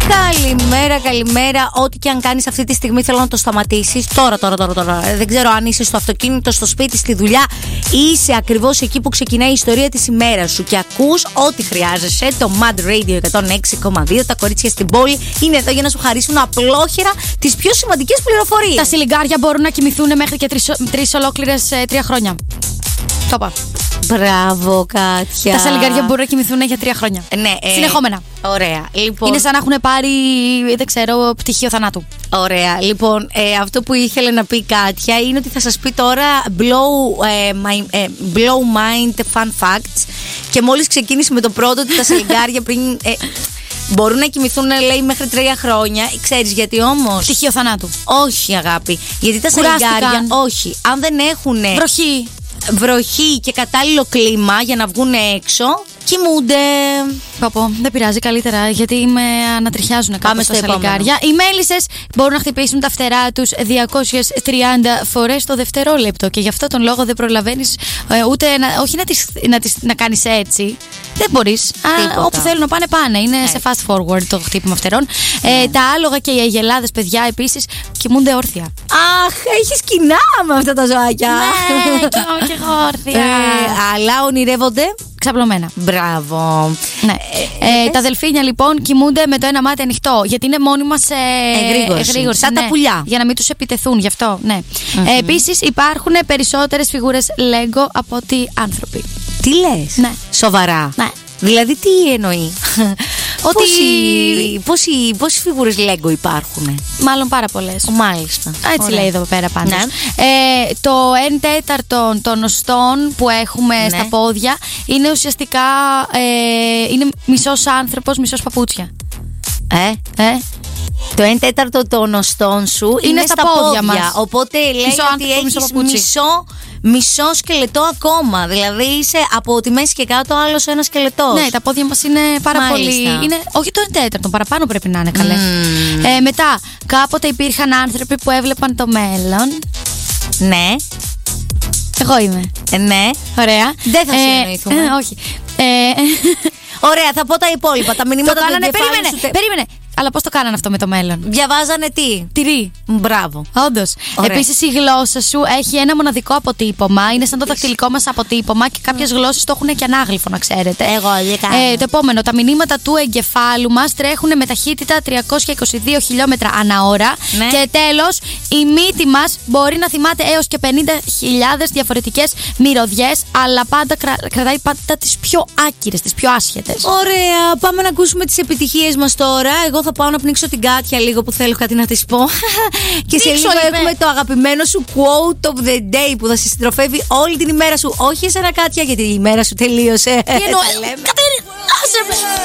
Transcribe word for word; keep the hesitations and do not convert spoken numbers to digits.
Καλημέρα, καλημέρα. Ό,τι και αν κάνεις αυτή τη στιγμή, θέλω να το σταματήσεις. Τώρα, τώρα, τώρα, τώρα. Δεν ξέρω αν είσαι στο αυτοκίνητο, στο σπίτι, στη δουλειά, ή είσαι ακριβώς εκεί που ξεκινάει η ιστορία της ημέρας σου και ακούς ό,τι χρειάζεσαι. Το Mad Radio εκατόν έξι κόμμα δύο. Τα κορίτσια στην πόλη είναι εδώ για να σου χαρίσουν απλόχερα τις πιο σημαντικές πληροφορίες. Τα σιλιγκάρια μπορούν να κοιμηθούν μέχρι και τρεις, τρεις ολόκληρες ε, τρία χρόνια. Το είπα. Μπράβο, Κάτια. Τα σαλιγκάρια μπορούν να κοιμηθούν για τρία χρόνια. Ναι, ε, συνεχόμενα. Ωραία. Λοιπόν, είναι σαν να έχουν πάρει, δεν ξέρω, πτυχίο θανάτου. Ωραία. Λοιπόν, ε, αυτό που ήθελε να πει η Κάτια είναι ότι θα σας πει τώρα blow, ε, my, ε, blow mind fun facts. Και μόλις ξεκίνησε με το πρώτο ότι τα σαλιγκάρια πριν. Ε, μπορούν να κοιμηθούν, λέει, μέχρι τρία χρόνια. Ξέρεις γιατί όμως? Πτυχίο θανάτου. Όχι, αγάπη. Γιατί τα σαλιγκάρια, όχι. Αν δεν έχουν βροχή. βροχή και κατάλληλο κλίμα για να βγουν έξω, κοιμούνται. Παπώ, δεν πειράζει, καλύτερα, γιατί με ανατριχιάζουν κάπως τα σαλιγκάρια. Οι μέλισσες μπορούν να χτυπήσουν τα φτερά τους διακόσιες τριάντα φορές το δευτερόλεπτο και γι' αυτό τον λόγο δεν προλαβαίνεις ε, ούτε να, όχι να, τις, να, τις, να κάνεις έτσι. Δεν μπορείς. Α, όπου θέλουν να πάνε, πάνε. Είναι ε. σε fast forward το χτύπημα φτερών. Ε, ε. Τα άλογα και οι αγελάδες, παιδιά, επίσης κοιμούνται όρθια. Αχ, έχεις κοινά με αυτά τα ζωάκια. Ναι, κοιμάμαι και εγώ όρθια. Ε, αλλά ονειρεύονται ξαπλωμένα. Μπράβο. Ναι. Ε, ε, τα δελφίνια λοιπόν κοιμούνται με το ένα μάτι ανοιχτό, γιατί είναι μόνιμα σε εγρήγορση. εγρήγορση σαν ναι. τα πουλιά. Για να μην τους επιτεθούν, γι' αυτό. Ναι. Mm-hmm. Ε, επίσης υπάρχουν περισσότερες φιγούρες Lego από ότι άνθρωποι. Τι λες? Ναι. Σοβαρά? Ναι. Δηλαδή τι εννοεί? Ότι πόσοι, πόσοι φιγούρες Lego υπάρχουν? Μάλλον πάρα πολλές. Μάλιστα. Έτσι Ωραία. λέει εδώ πέρα πάντως. Ναι. Ε, το ένα τέταρτο των οστών που έχουμε ναι. στα πόδια είναι ουσιαστικά ε, είναι μισός άνθρωπος, μισός παπούτσια. Ε, ε. Το ένα τέταρτο των οστών σου είναι, είναι στα, στα πόδια, πόδια μας. Οπότε λέει μισό ότι άνθρωπο, έχεις μισό, μισό, μισό σκελετό ακόμα. Δηλαδή είσαι από τη μέση και κάτω άλλος ένα σκελετός. Ναι, τα πόδια μας είναι πάρα Μάλιστα. πολύ. Είναι, όχι το ένα τέταρτο, παραπάνω πρέπει να είναι καλέ. Mm. Ε, μετά, κάποτε υπήρχαν άνθρωποι που έβλεπαν το μέλλον. Ναι. Εγώ είμαι. Ε, ναι. Ωραία. Δεν θα συνεννοηθούμε. Ε, όχι. Ε, Ωραία, θα πω τα υπόλοιπα. Τα μηνύματα το κάνανε, του περίμενε, σου... περίμενε. Αλλά πώς το κάνανε αυτό με το μέλλον? Διαβάζανε τι? Τυρί. Μπράβο. Όντως. Επίσης η γλώσσα σου έχει ένα μοναδικό αποτύπωμα. Είναι σαν το δακτυλικό μας αποτύπωμα και κάποιες γλώσσες το έχουν και ανάγλυφο, να ξέρετε. Εγώ δεν ε, Το επόμενο. Τα μηνύματα του εγκεφάλου μας τρέχουν με ταχύτητα τριακόσια είκοσι δύο χιλιόμετρα ανά ώρα. Ναι. Και τέλος, η μύτη μας μπορεί να θυμάται έως και πενήντα χιλιάδες διαφορετικές μυρωδιές, αλλά πάντα κρα... κρατάει πάντα τις πιο άκυρες, τις πιο άσχετες. Ωραία. Πάμε να ακούσουμε τις επιτυχίες μας τώρα. Εγώ θα πάω να πνίξω την Κάτια λίγο που θέλω κάτι να της πω. Και σε λίγο έχουμε το αγαπημένο σου quote of the day που θα σε συντροφεύει όλη την ημέρα σου. Όχι εσένα, Κάτια, γιατί η ημέρα σου τελείωσε. Τι εννοώ? Κατέρι, άσε με.